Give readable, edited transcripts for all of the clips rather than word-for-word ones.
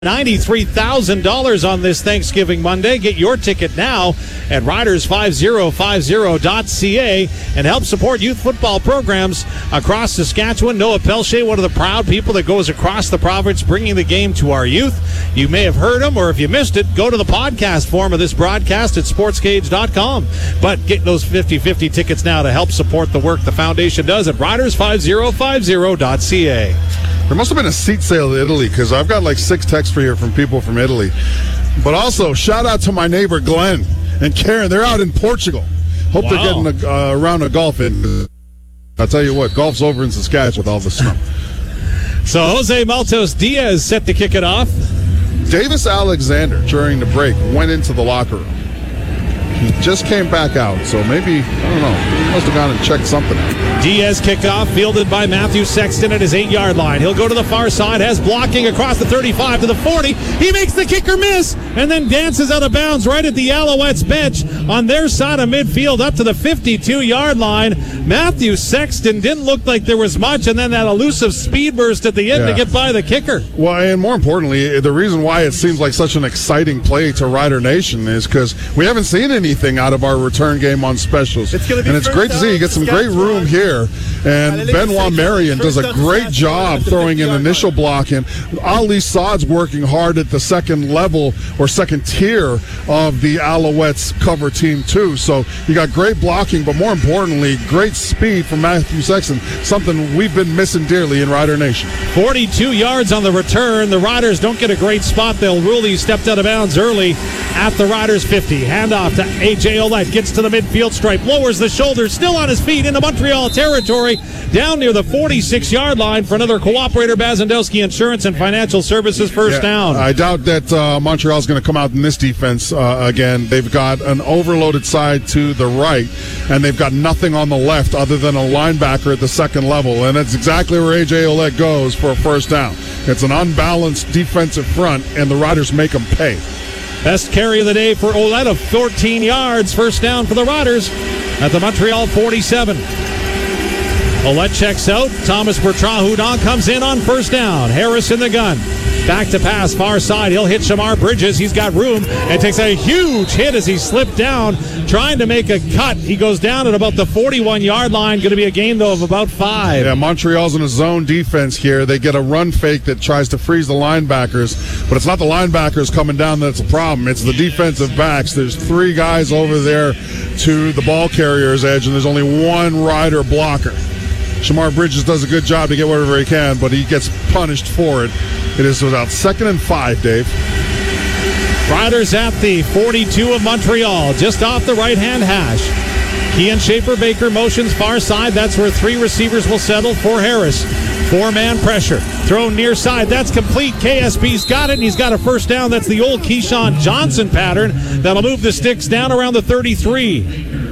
$93,000 on this Thanksgiving Monday. Get your ticket now at riders5050.ca and help support youth football programs across Saskatchewan. Noah Pelche, one of the proud people that goes across the province bringing the game to our youth. You may have heard him, or if you missed it, go to the podcast form of this broadcast at sportscage.com. But get those 50-50 tickets now to help support the work the foundation does at riders5050.ca. There must have been a seat sale to Italy, because I've got like 6 texts for here from people from Italy. But also, shout out to my neighbor Glenn and Karen. They're out in Portugal. Hope they're getting a round of golf in. I'll tell you what, golf's over in Saskatchewan with all the snow. So Jose Maltos Diaz set to kick it off. Davis Alexander, during the break, went into the locker room. He just came back out, so maybe, I don't know, he must have gone and checked something out. Diaz kickoff, fielded by Matthew Sexton at his 8-yard line. He'll go to the far side, has blocking across the 35 to the 40. He makes the kicker miss, and then dances out of bounds right at the Alouettes bench on their side of midfield up to the 52-yard line. Matthew Sexton didn't look like there was much, and then that elusive speed burst at the end to get by the kicker. Well, and more importantly, the reason why it seems like such an exciting play to Rider Nation is because we haven't seen anything out of our return game on specials. And it's great to see. You get some great room here. And Benoit Marion does a great job throwing an initial block in. Ali Saad's working hard at the second level or second tier of the Alouettes cover team too. So you got great blocking, but more importantly, great speed from Matthew Sexton, something we've been missing dearly in Rider Nation. 42 yards on the return. The Riders don't get a great spot. They'll rule he stepped out of bounds early at the Riders 50. Handoff to A.J. Ouellette, gets to the midfield stripe, lowers the shoulders, still on his feet into Montreal territory, down near the 46-yard line for another cooperator, Bazandowski Insurance and Financial Services first down. I doubt that Montreal's going to come out in this defense again. They've got an overloaded side to the right, and they've got nothing on the left other than a linebacker at the second level, and that's exactly where A.J. Ouellette goes for a first down. It's an unbalanced defensive front, and the Riders make them pay. Best carry of the day for Ouellette of 14 yards. First down for the Riders at the Montreal 47. Ouellette checks out. Thomas Bertrand-Hudon comes in on first down. Harris in the gun. Back to pass, far side. He'll hit Shamar Bridges. He's got room and takes a huge hit as he slipped down, trying to make a cut. He goes down at about the 41-yard line. Going to be a gain, though, of about 5. Yeah, Montreal's in a zone defense here. They get a run fake that tries to freeze the linebackers, but it's not the linebackers coming down that's a problem. It's the defensive backs. There's 3 guys over there to the ball carrier's edge, and there's only 1 Rider blocker. Shamar Bridges does a good job to get wherever he can, but he gets punished for it. It is without 2nd and 5, Dave. Riders at the 42 of Montreal, just off the right-hand hash. Kian Schaefer-Baker motions far side. That's where 3 receivers will settle for Harris. 4-man pressure. Thrown near side. That's complete. KSB's got it, and he's got a first down. That's the old Keyshawn Johnson pattern. That'll move the sticks down around the 33.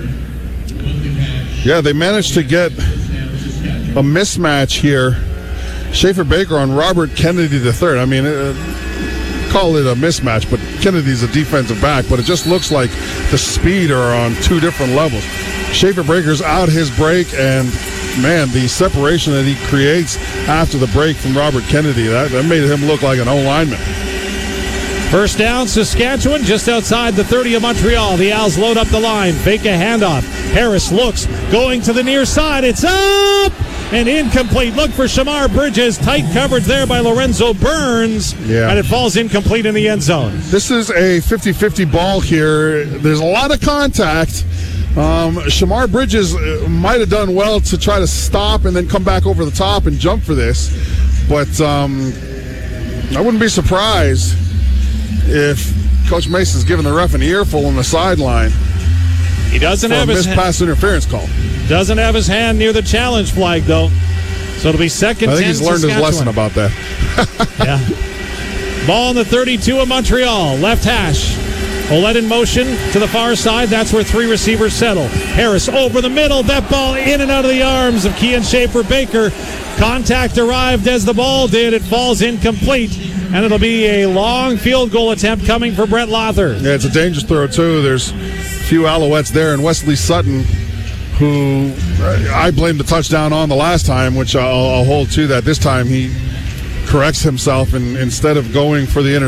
Yeah, they managed to get a mismatch here. Schaefer-Baker on Robert Kennedy III. I mean, call it a mismatch, but Kennedy's a defensive back, but it just looks like the speed are on 2 different levels. Schaefer-Baker's out his break, and man, the separation that he creates after the break from Robert Kennedy, that made him look like an O-lineman. First down, Saskatchewan, just outside the 30 of Montreal. The Owls load up the line, fake a handoff. Harris looks, going to the near side. It's up and incomplete. Look for Shamar Bridges. Tight coverage there by Lorenzo Burns. And it falls incomplete in the end zone. This is a 50-50 ball here. There's a lot of contact. Shamar Bridges might have done well to try to stop and then come back over the top and jump for this. But I wouldn't be surprised if Coach Mason's giving the ref an earful on the sideline. He doesn't have his pass interference call. Doesn't have his hand near the challenge flag, though. So it'll be 2nd and 10. I think he's learned his lesson about that. Yeah. Ball in the 32 of Montreal. Left hash. Ouellette in motion to the far side. That's where 3 receivers settle. Harris over the middle. That ball in and out of the arms of Kian Schaefer-Baker. Contact arrived as the ball did. It falls incomplete. And it'll be a long field goal attempt coming for Brett Lother. Yeah, it's a dangerous throw, too. There's a few Alouettes there. And Wesley Sutton, who I blamed the touchdown on the last time, which I'll hold to that. This time he corrects himself, and instead of going for the